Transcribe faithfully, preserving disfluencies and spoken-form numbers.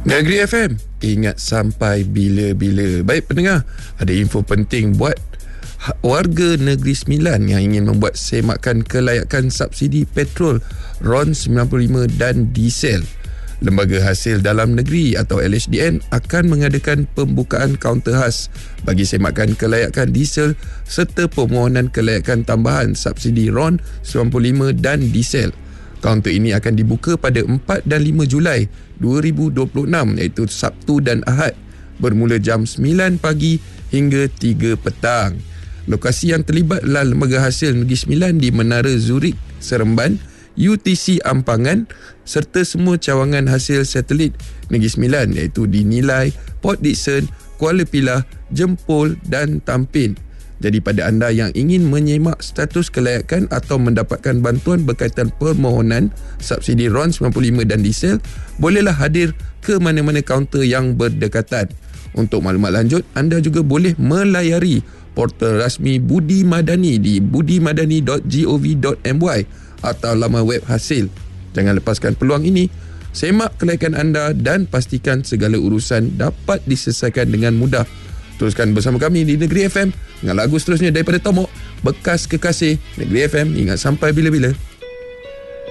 Negeri F M, ingat sampai bila-bila. Baik pendengar, ada info penting buat warga Negeri Sembilan yang ingin membuat semakan kelayakan subsidi petrol R O N sembilan puluh lima dan diesel. Lembaga Hasil Dalam Negeri atau L H D N akan mengadakan pembukaan kaunter khas bagi semakan kelayakan diesel serta permohonan kelayakan tambahan subsidi R O N sembilan puluh lima dan diesel. Kaunter ini akan dibuka pada empat dan lima Julai dua ribu dua puluh enam iaitu Sabtu dan Ahad bermula jam sembilan pagi hingga tiga petang. Lokasi yang terlibat adalah Lembaga Hasil Negeri Sembilan di Menara Zurich, Seremban, U T C Ampangan serta semua cawangan hasil satelit Negeri Sembilan iaitu di Nilai, Port Dickson, Kuala Pilah, Jempol dan Tampin. Jadi pada anda yang ingin menyemak status kelayakan atau mendapatkan bantuan berkaitan permohonan subsidi R O N sembilan puluh lima dan diesel, bolehlah hadir ke mana-mana kaunter yang berdekatan. Untuk maklumat lanjut, anda juga boleh melayari portal rasmi Budi Madani di budi madani dot gov dot my atau laman web Hasil. Jangan lepaskan peluang ini. Semak kelayakan anda dan pastikan segala urusan dapat diselesaikan dengan mudah. Teruskan bersama kami di Negeri F M dengan lagu seterusnya daripada Tomok, Bekas Kekasih. Negeri F M, ingat sampai bila-bila.